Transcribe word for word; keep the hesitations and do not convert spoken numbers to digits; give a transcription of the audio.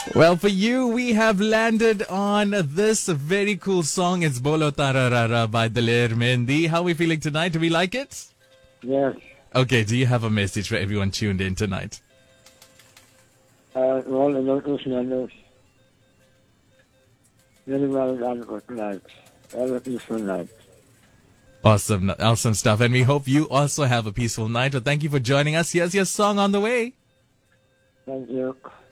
Well, for you, we have landed on this very cool song. It's Bolo Tararara by Daler Mendi. How are we feeling tonight? Do we like it? Yes. Okay, do you have a message for everyone tuned in tonight? Uh, all the local members. Very well done for tonight. Have a peaceful night. Awesome, awesome stuff. And we hope you also have a peaceful night. So thank you for joining us. Here's your song on the way. Thank you.